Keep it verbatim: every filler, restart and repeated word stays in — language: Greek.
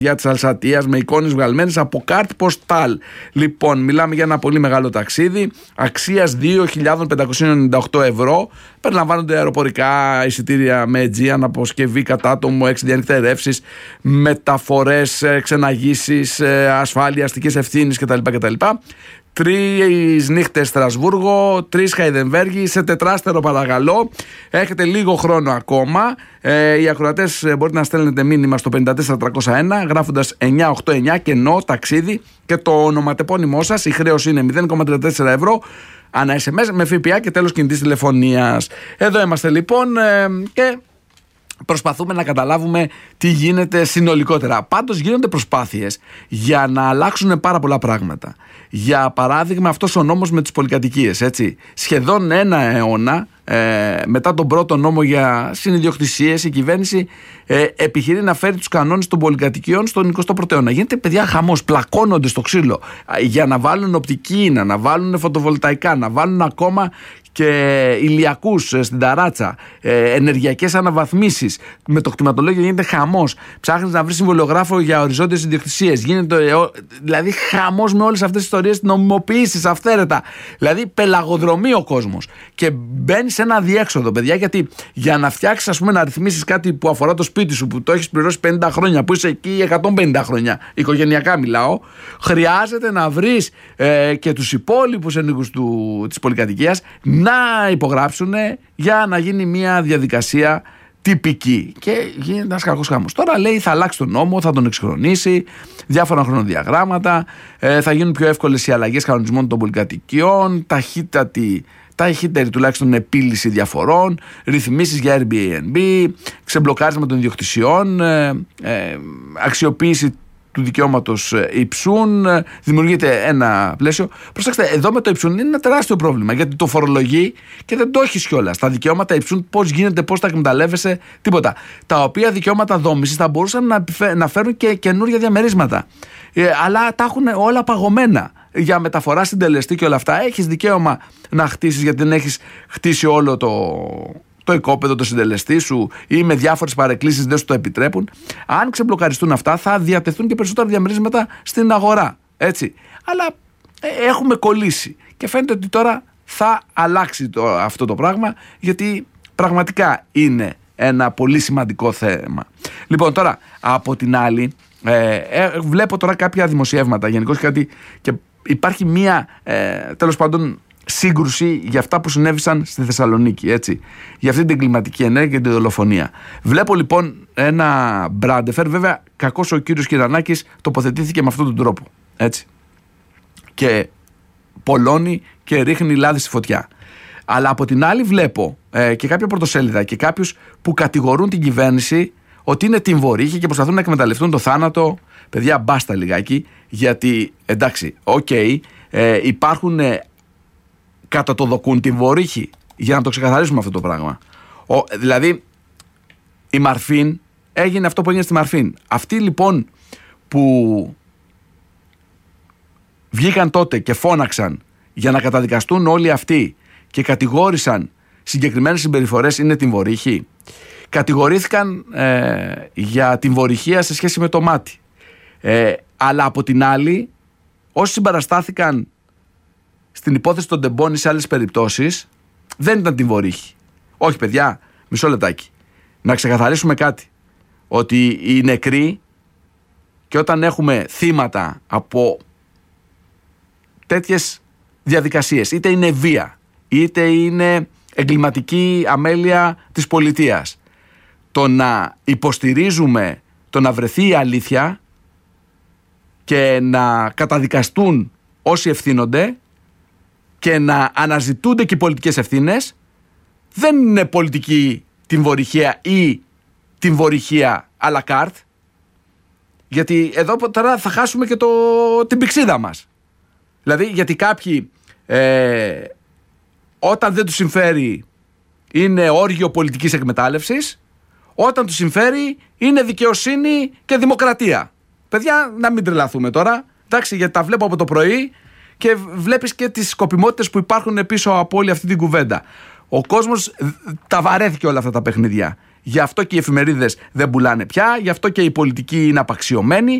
Για της Αλσατίας με εικόνες βγαλμένες από κάρτ ποστάλ. Λοιπόν, μιλάμε για ένα πολύ μεγάλο ταξίδι αξίας δύο χιλιάδες πεντακόσια ενενήντα οκτώ ευρώ. Περιλαμβάνονται αεροπορικά εισιτήρια με Aegean, αποσκευή κατάτομο, έξι διανυκτερεύσεις, μεταφορές, ξεναγήσεις, ασφάλεια, αστικές ευθύνες κτλ. κτλ. Τρεις νύχτες Στρασβούργο, τρεις Χαϊδεμβέργη, σε τετράστερο παρακαλώ. Έχετε λίγο χρόνο ακόμα. Ε, οι ακροατές μπορείτε να στέλνετε μήνυμα στο πέντε τέσσερα τριακόσια ένα γράφοντας εννιά οκτώ εννιά κενό ταξίδι και το ονοματεπώνυμό σας. Η χρέωση είναι μηδέν κόμμα τριάντα τέσσερα ευρώ ανά ες εμ ες με ΦΠΑ και τέλος κινητής τηλεφωνίας. Εδώ είμαστε λοιπόν ε, και προσπαθούμε να καταλάβουμε τι γίνεται συνολικότερα. Πάντως γίνονται προσπάθειες για να αλλάξουν πάρα πολλά πράγματα. Για παράδειγμα, αυτός ο νόμος με τις πολυκατοικίες, έτσι. Σχεδόν ένα αιώνα ε, μετά τον πρώτο νόμο για συνιδιοκτησίες, η κυβέρνηση ε, επιχειρεί να φέρει τους κανόνες των πολυκατοικιών στον εικοστό πρώτο αιώνα. Γίνεται, παιδιά, χαμός, πλακώνονται στο ξύλο για να βάλουν οπτική ίνα, να βάλουν φωτοβολταϊκά, να βάλουν ακόμα και ηλιακούς στην ταράτσα, ε, ενεργειακές αναβαθμίσεις. Με το κτηματολόγιο γίνεται χαμός. Ψάχνεις να βρεις συμβολιογράφο για οριζόντιες ιδιοκτησίες. Γίνεται ε, δηλαδή χαμός με όλες αυτές τις ιστορίες, νομιμοποιήσεις αυθαίρετα. Δηλαδή πελαγοδρομεί ο κόσμος. Και μπαίνει σε ένα διέξοδο, παιδιά, γιατί για να φτιάξεις, ας πούμε, να ρυθμίσεις κάτι που αφορά το σπίτι σου, που το έχεις πληρώσει πενήντα χρόνια, που είσαι εκεί εκατόν πενήντα χρόνια, οικογενειακά μιλάω, χρειάζεται να βρεις ε, και τους υπόλοιπους ενίκους της πολυκατοικίας να υπογράψουν για να γίνει μια διαδικασία τυπική. Και γίνεται ένας κακός χαμός. Τώρα λέει θα αλλάξει τον νόμο, θα τον εξυγχρονίσει, διάφορα χρονοδιαγράμματα, ε, θα γίνουν πιο εύκολες οι αλλαγές κανονισμών των πολυκατοικιών, ταχύτατη, ταχύτερη τουλάχιστον επίλυση διαφορών, ρυθμίσεις για Airbnb, ξεμπλοκάρισμα των ιδιοκτησιών, ε, ε, αξιοποίηση του δικαιώματος υψούν, δημιουργείται ένα πλαίσιο. Προσέξτε, εδώ με το υψούν είναι ένα τεράστιο πρόβλημα, γιατί το φορολογεί και δεν το έχεις κιόλας. Τα δικαιώματα υψούν, πώς γίνεται, πώς τα εκμεταλλεύεσαι, τίποτα. Τα οποία δικαιώματα δόμησης θα μπορούσαν να, να φέρουν και καινούργια διαμερίσματα. Ε, αλλά τα έχουν όλα παγωμένα. Για μεταφορά συντελεστή και όλα αυτά έχεις δικαίωμα να χτίσεις, γιατί δεν έχεις χτίσει όλο το. το οικόπεδο, το συντελεστή σου ή με διάφορες παρεκκλήσεις δεν σου το επιτρέπουν. Αν ξεμπλοκαριστούν αυτά, θα διατεθούν και περισσότερα διαμερίσματα στην αγορά. Έτσι. Αλλά ε, έχουμε κολλήσει. Και φαίνεται ότι τώρα θα αλλάξει το, αυτό το πράγμα, γιατί πραγματικά είναι ένα πολύ σημαντικό θέμα. Λοιπόν, τώρα από την άλλη, ε, ε, βλέπω τώρα κάποια δημοσιεύματα γενικώς κάτι, και υπάρχει μία ε, τέλος πάντων σύγκρουση για αυτά που συνέβησαν στη Θεσσαλονίκη, έτσι, για αυτή την εγκληματική ενέργεια και την δολοφονία. Βλέπω λοιπόν ένα μπράντεφερ, βέβαια κακώς ο κύριος Κυρανάκης τοποθετήθηκε με αυτόν τον τρόπο, έτσι, και πολλώνει και ρίχνει λάδι στη φωτιά. Αλλά από την άλλη βλέπω ε, και κάποια πρωτοσέλιδα και κάποιους που κατηγορούν την κυβέρνηση ότι είναι τιμωρήχοι και προσπαθούν να εκμεταλλευτούν το θάνατο. Παιδιά, μπάστα λιγάκι, γιατί εντάξει, οκ, okay, ε, υπάρχουν ε, κατά το δοκούν τιμωρήχοι, για να το ξεκαθαρίσουμε αυτό το πράγμα. Ο, δηλαδή, η Μαρφίν έγινε αυτό που έγινε στη Μαρφίν. Αυτοί λοιπόν που βγήκαν τότε και φώναξαν για να καταδικαστούν όλοι αυτοί και κατηγόρησαν συγκεκριμένες συμπεριφορές είναι τιμωρήχοι. Κατηγορήθηκαν ε, για τιμωρυχία σε σχέση με το μάτι. Ε, αλλά από την άλλη, όσοι συμπαραστάθηκαν στην υπόθεση των Ντεμπών ή σε άλλες περιπτώσεις, δεν ήταν τιμωρήχοι. Όχι, παιδιά, μισό λεπτάκι. Να ξεκαθαρίσουμε κάτι. Ότι οι νεκροί, και όταν έχουμε θύματα από τέτοιες διαδικασίες, είτε είναι βία, είτε είναι εγκληματική αμέλεια της πολιτείας, το να υποστηρίζουμε το να βρεθεί η αλήθεια και να καταδικαστούν όσοι ευθύνονται και να αναζητούνται και οι πολιτικές ευθύνες, δεν είναι πολιτική τιμωρυχία ή τιμωρυχία à la carte, γιατί εδώ τώρα θα χάσουμε και το, την πηξίδα μας. Δηλαδή, γιατί κάποιοι ε, όταν δεν τους συμφέρει είναι όργιο πολιτικής εκμετάλλευσης, όταν τους συμφέρει είναι δικαιοσύνη και δημοκρατία. Παιδιά, να μην τρελαθούμε τώρα, εντάξει, γιατί τα βλέπω από το πρωί και βλέπεις και τις σκοπιμότητες που υπάρχουν πίσω από όλη αυτή την κουβέντα. Ο κόσμος τα βαρέθηκε όλα αυτά τα παιχνίδια. Γι' αυτό και οι εφημερίδες δεν πουλάνε πια, γι' αυτό και οι πολιτικοί είναι απαξιωμένοι,